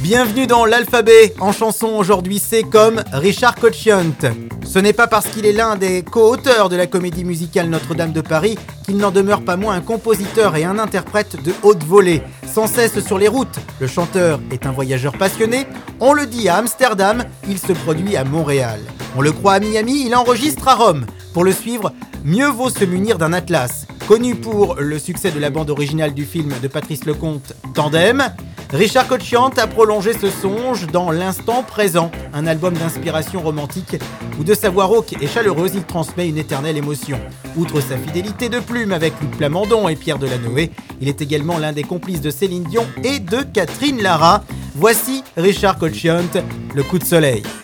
Bienvenue dans l'alphabet. En chanson aujourd'hui, c'est comme Richard Cochiant. Ce n'est pas parce qu'il est l'un des co-auteurs de la comédie musicale Notre-Dame de Paris qu'il n'en demeure pas moins un compositeur et un interprète de haute volée. Sans cesse sur les routes, le chanteur est un voyageur passionné. On le dit à Amsterdam, il se produit à Montréal. On le croit à Miami, il enregistre à Rome. Pour le suivre, mieux vaut se munir d'un atlas. Connu pour le succès de la bande originale du film de Patrice Lecomte, Tandem, Richard Cochiant a prolongé ce songe dans l'instant présent, un album d'inspiration romantique où de sa voix rauque et chaleureuse, il transmet une éternelle émotion. Outre sa fidélité de plume avec Luc Plamondon et Pierre Delanoë, il est également l'un des complices de Céline Dion et de Catherine Lara. Voici Richard Cochiant, Le coup de soleil.